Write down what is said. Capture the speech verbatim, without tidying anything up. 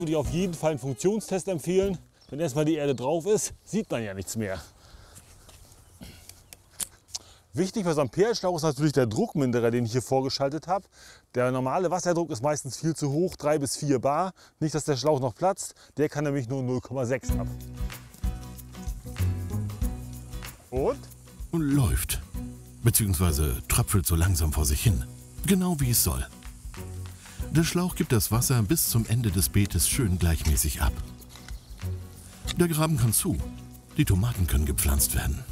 Würde ich auf jeden Fall einen Funktionstest empfehlen. Wenn erstmal die Erde drauf ist, sieht man ja nichts mehr. Wichtig bei so einem P L-Schlauch ist natürlich der Druckminderer, den ich hier vorgeschaltet habe. Der normale Wasserdruck ist meistens viel zu hoch, drei bis vier Bar. Nicht, dass der Schlauch noch platzt. Der kann nämlich nur null Komma sechs ab. Und? Und läuft. Beziehungsweise tröpfelt so langsam vor sich hin. Genau wie es soll. Der Schlauch gibt das Wasser bis zum Ende des Beetes schön gleichmäßig ab. Der Graben kann zu. Die Tomaten können gepflanzt werden.